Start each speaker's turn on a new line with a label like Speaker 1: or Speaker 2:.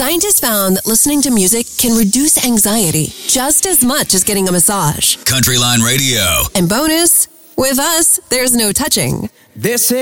Speaker 1: Scientists found that listening to music can reduce anxiety just as much as getting a massage.
Speaker 2: Countryline Radio.
Speaker 1: And bonus, with us, there's no touching.
Speaker 3: This